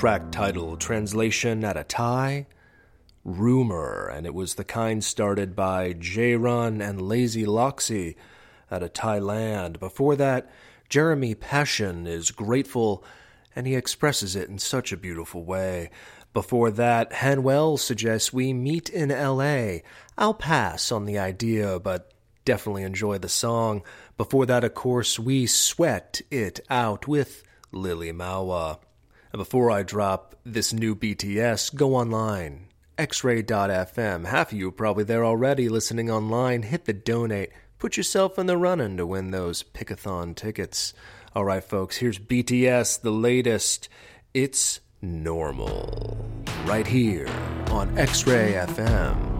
Track title, translation at a Thai, Rumor, and it was the kind started by J-Run and Lazy Loxy out of Thailand. Before that, Jeremy Passion is Grateful, and he expresses it in such a beautiful way. Before that, Hanwell suggests we meet in L.A. I'll pass on the idea, but definitely enjoy the song. Before that, of course, we sweat it out with Lily Mawa. And before I drop this new BTS, go online, xray.fm. Half of you are probably there already listening online. Hit the donate. Put yourself in the running to win those Pickathon tickets. All right, folks, here's BTS, the latest. It's Normal. Right here on X-Ray FM.